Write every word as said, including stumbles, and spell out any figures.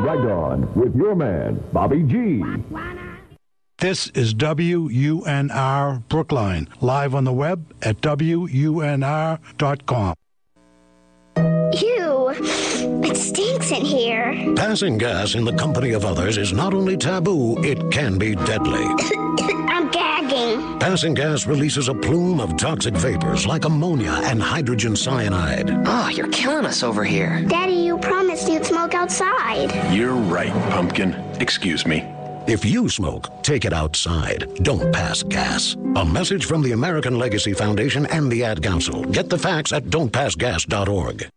Right On with your man, Bobby G. This is W U N R Brookline, live on the web at W U N R dot com. Ew, it stinks in here. Passing gas in the company of others is not only taboo, it can be deadly. I'm gagging. Passing gas releases a plume of toxic vapors like ammonia and hydrogen cyanide. Oh, you're killing us over here. Daddy, you promised you'd smoke outside. You're right, Pumpkin. Excuse me. If you smoke, take it outside. Don't pass gas. A message from the American Legacy Foundation and the Ad Council. Get the facts at don't pass gas dot org.